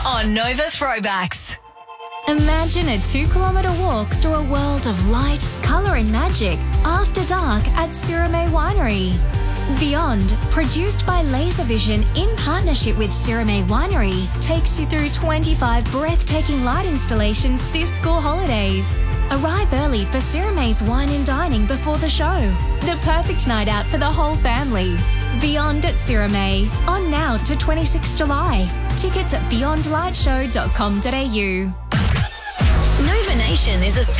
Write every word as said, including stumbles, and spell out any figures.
on Nova Throwbacks. Imagine a two kilometre walk through a world of light, colour and magic after dark at Sirame Winery. Beyond, produced by Laservision in partnership with Sirame Winery, takes you through twenty-five breathtaking light installations this school holidays. Arrive early for Sirame's wine and dining before the show. The perfect night out for the whole family. Beyond at Sirame, on now to twenty-sixth July. Tickets at beyond light show dot com dot a u. Nova Nation is a